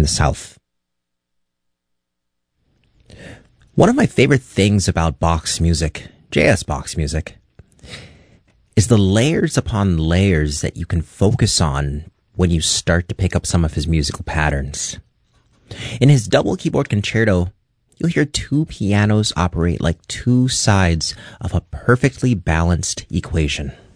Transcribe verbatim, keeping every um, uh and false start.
the South. One of my favorite things about Bach's music, J S Bach's music, is the layers upon layers that you can focus on when you start to pick up some of his musical patterns. In his double keyboard concerto, you'll hear two pianos operate like two sides of a perfectly balanced equation.